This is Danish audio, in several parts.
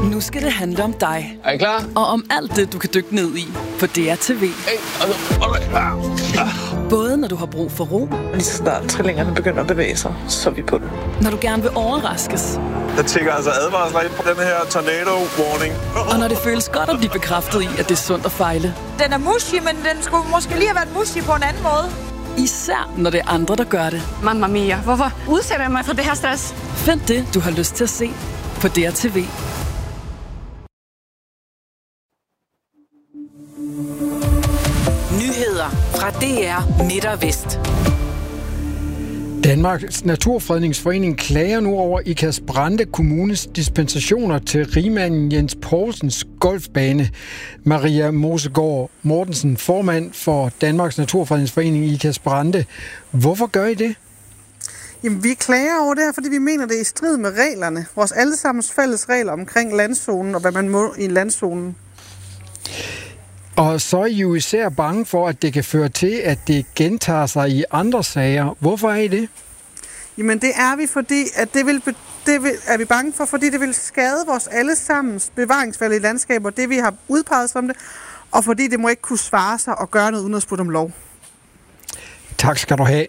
Nu skal det handle om dig. Er I klar? Og om alt det, du kan dykke ned i på DR.tv. Både når du har brug for ro. Lige så snart trillingerne begynder at bevæge sig, så er vi på den. Når du gerne vil overraskes. Jeg tænker altså advarsler ind på den her tornado warning. Og når det føles godt at blive bekræftet i, at det er sundt at fejle. Den er mushy, men den skulle måske lige have været mushy på en anden måde. Især når det er andre, der gør det. Mamma mia, hvorfor udsætter jeg mig for det her stress? Find det, du har lyst til at se på DR.tv. Nyheder fra DR Midt og Vest. Danmarks Naturfredningsforening klager nu over Ikast-Brande Kommunes dispensationer til rigmanden Jens Poulsens golfbane. Maria Mosegaard Mortensen, formand for Danmarks Naturfredningsforening Ikast-Brande. Hvorfor gør I det? Jamen, vi klager over det her, fordi vi mener, det er i strid med reglerne. Vores allesammens fælles regler omkring landzonen og hvad man må i landzonen. Og så er I jo især bange for, at det kan føre til, at det gentager sig i andre sager. Hvorfor er I det? Jamen det er vi, fordi at er vi bange for, fordi det vil skade vores allesammens bevaringsværdige landskaber, det vi har udpeget som det, og fordi det må ikke kunne svare sig og gøre noget uden at spurgte om lov. Tak skal du have.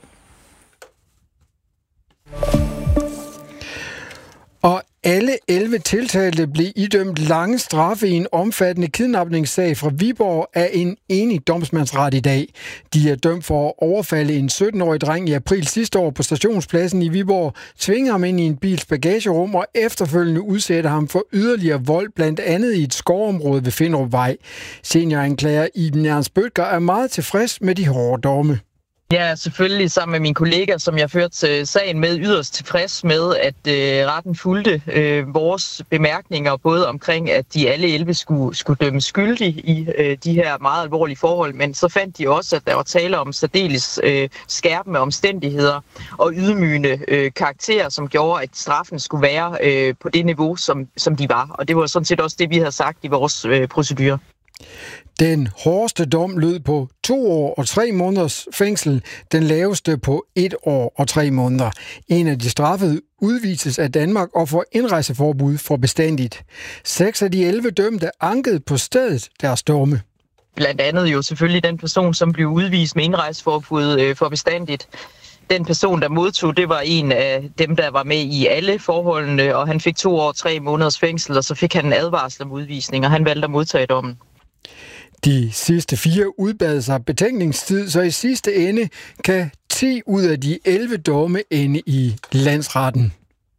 Og alle 11 tiltalte blev idømt lange straffe i en omfattende kidnapningssag fra Viborg af en enig domsmandsret i dag. De er dømt for at overfalde en 17-årig dreng i april sidste år på stationspladsen i Viborg, tvinge ham ind i en bils bagagerum og efterfølgende udsætte ham for yderligere vold, blandt andet i et skovområde ved Finderupvej. Senioranklager Iben Ernst Bødker er meget tilfreds med de hårde domme. Jeg er selvfølgelig sammen med min kollega, som jeg førte sagen med, yderst tilfreds med, at retten fulgte vores bemærkninger, både omkring, at de alle 11 skulle dømmes skyldige i de her meget alvorlige forhold, men så fandt de også, at der var tale om særdeles skærpende omstændigheder og ydmygende karakterer, som gjorde, at straffen skulle være på det niveau, som de var. Og det var sådan set også det, vi havde sagt i vores procedure. Den hårdeste dom lød på 2 år og 3 måneders fængsel, den laveste på 1 år og 3 måneder. En af de straffede udvises af Danmark og får indrejseforbud for bestandigt. 6 af de 11 dømte ankede på stedet deres domme. Blandt andet jo selvfølgelig den person, som blev udvist med indrejseforbud for bestandigt. Den person, der modtog, det var en af dem, der var med i alle forholdene, og han fik 2 år og 3 måneders fængsel, og så fik han en advarsel om udvisning, og han valgte at modtage dommen. De sidste 4 udbad sig betænkningstid, så i sidste ende kan 10 ud af de 11 domme ende i landsretten.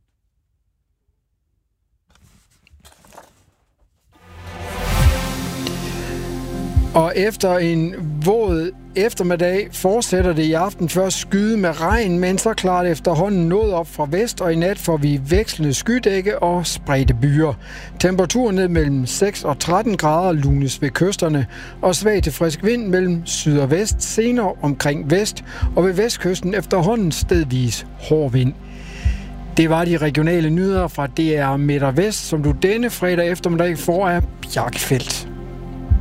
Og efter en våd eftermiddag fortsætter det i aften først skyde med regn, men så klarer det efterhånden noget op fra vest, og i nat får vi vekslende skydække og spredte byer. Temperaturen ned mellem 6 og 13 grader lunes ved kysterne, og svag til frisk vind mellem syd og vest, senere omkring vest, og ved vestkysten efterhånden stedvis hård vind. Det var de regionale nyheder fra DR Midt og Vest, som du denne fredag eftermiddag får af Bjarke Feldt.